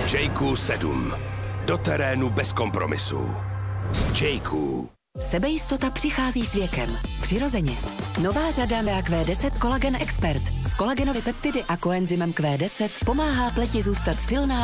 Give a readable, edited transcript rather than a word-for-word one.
JQ7. Do terénu bez kompromisů. JQ. Sebejistota přichází s věkem. Přirozeně. Nová řada Nea Q10 Collagen Expert s kolagenovy peptidy a koenzymem Q10 pomáhá pleti zůstat silná